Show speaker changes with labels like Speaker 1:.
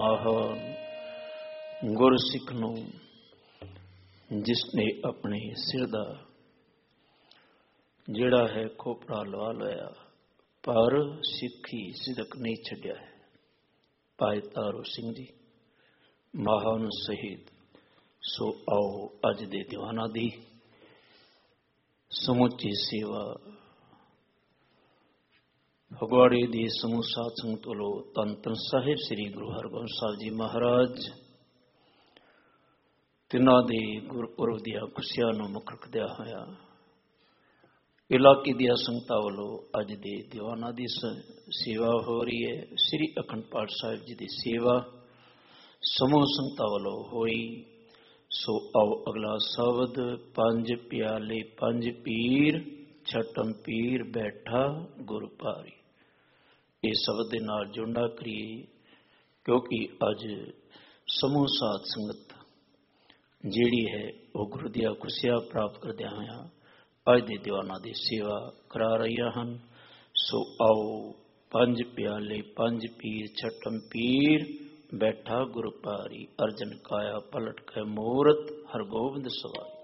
Speaker 1: ਆਹ ਗੁਰ ਸਿੱਖ ਨੂੰ ਜਿਸਨੇ ਆਪਣੇ ਸਿਰ ਦਾ ਜਿਹੜਾ ਹੈ ਖੋਪੜਾ ਲਵਾ ਲਿਆ, ਪਰ ਸਿੱਖੀ ਸਿਦਕ ਨਹੀਂ ਛੱਡਿਆ ਹੈ। ਭਾਈ ਤਾਰੂ ਸਿੰਘ ਜੀ ਮਹਾਨ ਸ਼ਹੀਦ। ਸੋ ਆਓ ਅੱਜ ਦੇ ਦੀਵਾਨਾਂ ਦੀ ਸਮੁੱਚੀ ਸੇਵਾ ਫਗਵਾੜੇ ਦੀ ਸਮੂਹ ਸਾਧ ਸੰਗਤ ਵੱਲੋਂ ਧੰਨ ਧੰਨ ਸਾਹਿਬ ਸ੍ਰੀ ਗੁਰੂ ਹਰਗੋਬਿੰਦ ਸਾਹਿਬ ਜੀ ਮਹਾਰਾਜ ਤਿੰਨਾਂ ਦੇ ਗੁਰਪੁਰਬ ਦੀਆਂ ਖੁਸ਼ੀਆਂ ਨੂੰ ਮੁੱਖ ਰੱਖਦਿਆਂ ਹੋਇਆ ਇਲਾਕੇ ਦੀਆਂ ਸੰਗਤਾਂ ਵੱਲੋਂ ਅੱਜ ਦੇ ਦੀਵਾਨਾਂ ਦੀ ਸੇਵਾ ਹੋ ਰਹੀ ਹੈ। ਸ੍ਰੀ ਅਖੰਡ ਪਾਠ ਸਾਹਿਬ ਜੀ ਦੀ ਸੇਵਾ ਸਮੂਹ ਸੰਗਤਾਂ ਵੱਲੋਂ ਹੋਈ। ਸੋ ਆਓ ਅਗਲਾ ਸ਼ਬਦ, ਪੰਜ ਪਿਆਲੇ ਪੰਜ ਪੀਰ ਛਟਮ ਪੀਰ ਬੈਠਾ ਗੁਰ ਭਾਰੀ। ਇਹ ਸ਼ਬਦ ਦੇ ਨਾਲ ਜੁੜਨਾ ਕਰੀਏ, ਕਿਉਂਕਿ ਅੱਜ ਸਮੂਹ ਸਾਧ ਸੰਗਤ ਜਿਹੜੀ ਹੈ ਉਹ ਗੁਰੂ ਦੀਆਂ ਖੁਸ਼ੀਆਂ ਪ੍ਰਾਪਤ ਕਰਦਿਆਂ ਹੋਇਆਂ ਅੱਜ ਦੇ ਦੀਵਾਨਾਂ ਦੀ ਸੇਵਾ ਕਰਾ ਰਹੀਆਂ ਹਨ। ਸੋ ਆਓ ਪੰਜ ਪਿਆਲੇ ਪੰਜ ਪੀਰ ਛਟਮ ਪੀਰ ਬੈਠਾ ਗੁਰ ਭਾਰੀ, ਅਰਜਨ ਕਾਇਆ ਪਲਟ ਕੇ ਮੂਰਤ ਹਰਗੋਬਿੰਦ ਸਵਾਈ।